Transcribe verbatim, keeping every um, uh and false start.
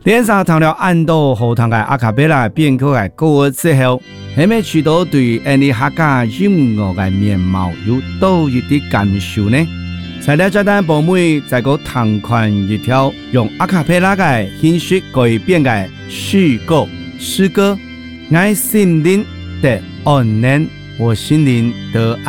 连上谈了安度后堂的阿卡贝拉变曲的歌之后，下面许多对印尼客家音乐的面貌有多一啲感受呢？在了这单部妹在个弹款一条用阿卡贝拉的形式改编的诗歌，诗歌，爱心灵的安宁，我心灵的爱。